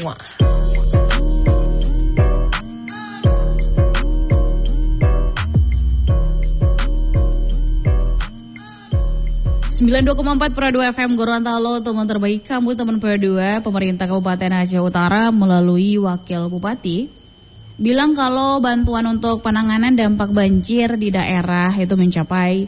Mua. 92,4 Pro 2 FM Gorontalo, teman terbaik kamu, teman Pro 2. Pemerintah Kabupaten Aceh Utara melalui Wakil Bupati bilang kalau bantuan untuk penanganan dampak banjir di daerah itu mencapai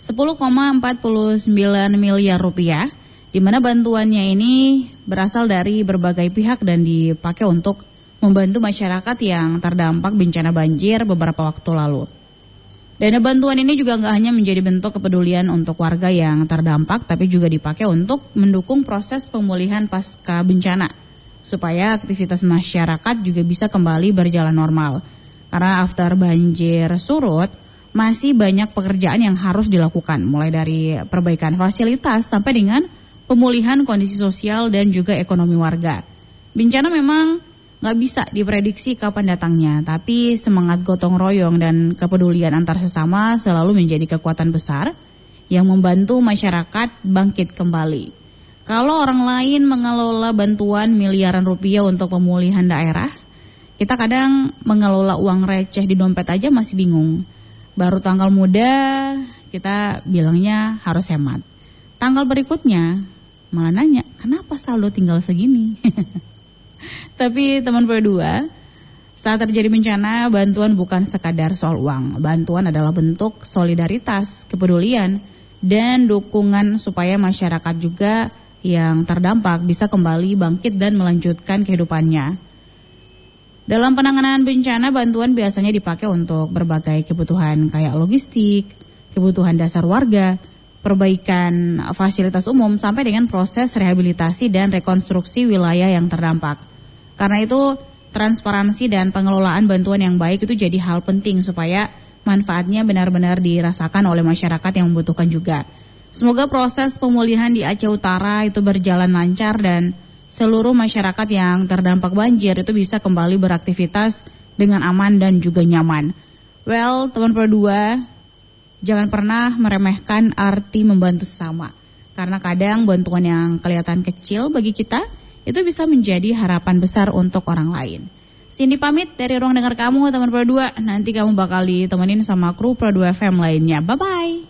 10,49 miliar rupiah, di mana bantuannya ini berasal dari berbagai pihak dan dipakai untuk membantu masyarakat yang terdampak bencana banjir beberapa waktu lalu. Dana bantuan ini juga nggak hanya menjadi bentuk kepedulian untuk warga yang terdampak, tapi juga dipakai untuk mendukung proses pemulihan pasca bencana, supaya aktivitas masyarakat juga bisa kembali berjalan normal. Karena after banjir surut, masih banyak pekerjaan yang harus dilakukan, mulai dari perbaikan fasilitas sampai dengan pemulihan kondisi sosial dan juga ekonomi warga. Bencana memang nggak bisa diprediksi kapan datangnya, tapi semangat gotong royong dan kepedulian antar sesama selalu menjadi kekuatan besar yang membantu masyarakat bangkit kembali. Kalau orang lain mengelola bantuan miliaran rupiah untuk pemulihan daerah, kita kadang mengelola uang receh di dompet aja masih bingung. Baru tanggal muda kita bilangnya harus hemat. Tanggal berikutnya malah nanya, kenapa saldo tinggal segini? Tapi teman berdua, saat terjadi bencana, bantuan bukan sekadar soal uang. Bantuan adalah bentuk solidaritas, kepedulian, dan dukungan supaya masyarakat juga yang terdampak bisa kembali bangkit dan melanjutkan kehidupannya. Dalam penanganan bencana, bantuan biasanya dipakai untuk berbagai kebutuhan kayak logistik, kebutuhan dasar warga, perbaikan fasilitas umum, sampai dengan proses rehabilitasi dan rekonstruksi wilayah yang terdampak. Karena itu, transparansi dan pengelolaan bantuan yang baik itu jadi hal penting supaya manfaatnya benar-benar dirasakan oleh masyarakat yang membutuhkan juga. Semoga proses pemulihan di Aceh Utara itu berjalan lancar dan seluruh masyarakat yang terdampak banjir itu bisa kembali beraktivitas dengan aman dan juga nyaman. Well, teman Pro 2, jangan pernah meremehkan arti membantu sesama. Karena kadang bantuan yang kelihatan kecil bagi kita itu bisa menjadi harapan besar untuk orang lain. Cindy pamit dari ruang dengar kamu, teman Pro 2. Nanti kamu bakal ditemenin sama kru Pro 2 FM lainnya. Bye-bye.